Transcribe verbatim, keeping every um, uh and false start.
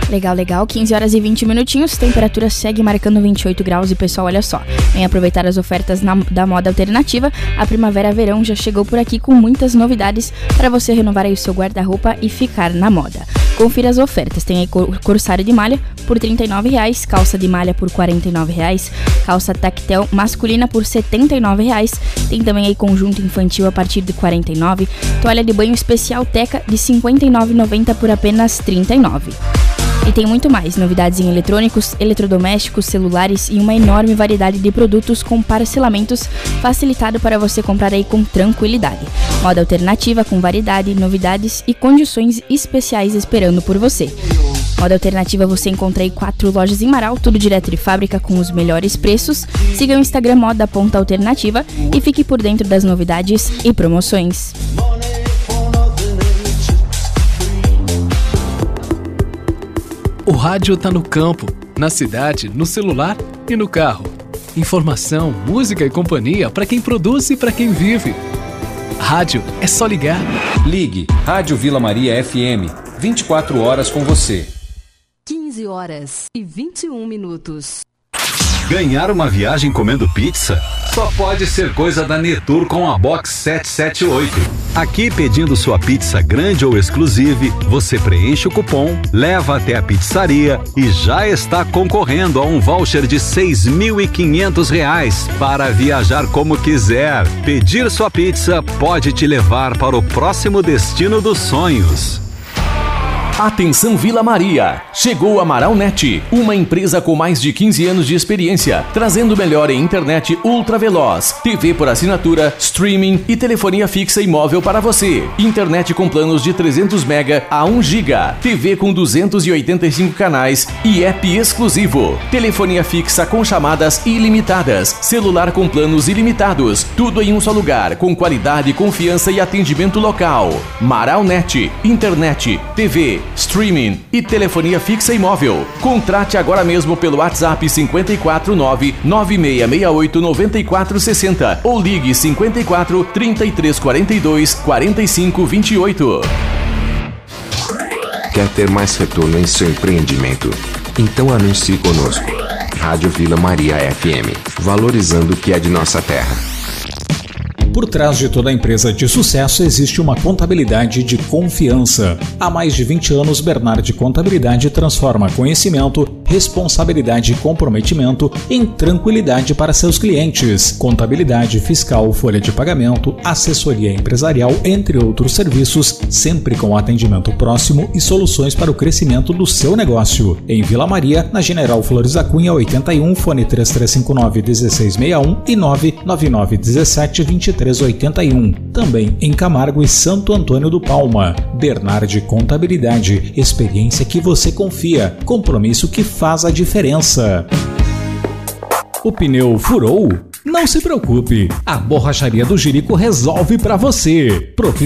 Legal, legal. quinze horas e vinte minutinhos, temperatura segue marcando vinte e oito graus e pessoal, olha só, vem aproveitar as ofertas na, da moda alternativa. A primavera-verão já chegou por aqui com muitas novidades para você renovar aí o seu guarda-roupa e ficar na moda. Confira as ofertas, tem aí corsário de malha por trinta e nove reais, calça de malha por quarenta e nove reais, calça tactel masculina por setenta e nove reais, tem também aí conjunto infantil a partir de quarenta e nove reais, toalha de banho especial Teca de cinquenta e nove reais e noventa centavos por apenas trinta e nove reais. E tem muito mais, novidades em eletrônicos, eletrodomésticos, celulares e uma enorme variedade de produtos com parcelamentos facilitado para você comprar aí com tranquilidade. Moda alternativa com variedade, novidades e condições especiais esperando por você. Moda alternativa você encontra aí quatro lojas em Marau, tudo direto de fábrica com os melhores preços. Siga o Instagram moda.alternativa e fique por dentro das novidades e promoções. O rádio tá no campo, na cidade, no celular e no carro. Informação, música e companhia para quem produz e para quem vive. Rádio é só ligar. Ligue Rádio Vila Maria F M, vinte e quatro horas com você. quinze horas e vinte e um minutos. Ganhar uma viagem comendo pizza? Só pode ser coisa da Netur com a Box sete sete oito. Aqui, pedindo sua pizza grande ou exclusive, você preenche o cupom, leva até a pizzaria e já está concorrendo a um voucher de seis mil e quinhentos reais para viajar como quiser. Pedir sua pizza pode te levar para o próximo destino dos sonhos. Atenção Vila Maria! Chegou a Maraunet, uma empresa com mais de quinze anos de experiência, trazendo o melhor em internet ultra veloz, T V por assinatura, streaming e telefonia fixa e móvel para você. Internet com planos de trezentos mega a um giga, T V com duzentos e oitenta e cinco canais e app exclusivo. Telefonia fixa com chamadas ilimitadas, celular com planos ilimitados, tudo em um só lugar, com qualidade, confiança e atendimento local. Maraunet, internet, T V, streaming e telefonia fixa e móvel. Contrate agora mesmo pelo WhatsApp cinco quatro nove, nove seis seis oito, nove quatro seis zero ou ligue cinco quatro, trinta e três quarenta e dois, quarenta e cinco vinte e oito. Quer ter mais retorno em seu empreendimento? Então anuncie conosco. Rádio Vila Maria F M, valorizando o que é de nossa terra. Por trás de toda empresa de sucesso existe uma contabilidade de confiança. Há mais de vinte anos, Bernardi Contabilidade transforma conhecimento, responsabilidade e comprometimento em tranquilidade para seus clientes. Contabilidade fiscal, folha de pagamento, assessoria empresarial, entre outros serviços, sempre com atendimento próximo e soluções para o crescimento do seu negócio. Em Vila Maria, na General Flores da Cunha oitenta e um, fone três três cinco nove, um seis seis um e nove nove nove um sete, vinte e três oitenta e um. Também em Camargo e Santo Antônio do Palma. Bernardi Contabilidade, experiência que você confia, compromisso que faz a diferença. O pneu furou? Não se preocupe, a Borracharia do Jerico resolve para você.